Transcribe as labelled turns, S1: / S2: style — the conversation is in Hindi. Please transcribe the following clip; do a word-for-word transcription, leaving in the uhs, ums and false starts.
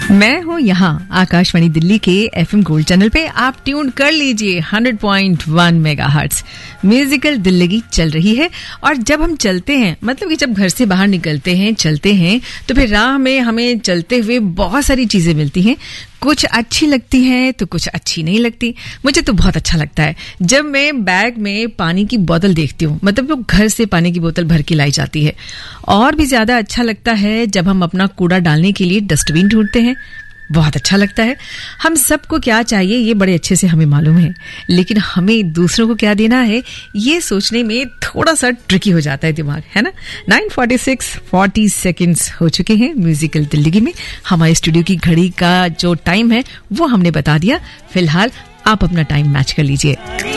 S1: मैं हूँ यहाँ आकाशवाणी दिल्ली के एफएम गोल्ड चैनल पे। आप ट्यून कर लीजिए hundred point one megahertz. Musical Delhi चल रही है। और जब हम चलते हैं, मतलब कि जब घर से बाहर निकलते हैं, चलते हैं, तो फिर राह में हमें चलते हुए बहुत सारी चीजें मिलती हैं। कुछ अच्छी लगती हैं तो कुछ अच्छी नहीं लगती। मुझे तो बहुत अच्छा लगता है जब मैं बैग में पानी की बोतल देखती हूँ, मतलब वो घर से पानी की बोतल भर के लाई जाती है। और भी ज्यादा अच्छा लगता है जब हम अपना कूड़ा डालने के लिए डस्टबिन ढूंढते हैं। बहुत अच्छा लगता है। हम सबको क्या चाहिए ये बड़े अच्छे से हमें मालूम है, लेकिन हमें दूसरों को क्या देना है ये सोचने में थोड़ा सा ट्रिकी हो जाता है दिमाग, है ना। Nine forty six forty seconds हो चुके हैं म्यूजिकल दिल्ली में। हमारे स्टूडियो की घड़ी का जो टाइम है वो हमने बता दिया। फिलहाल आप अपना टाइम मैच कर लीजिए।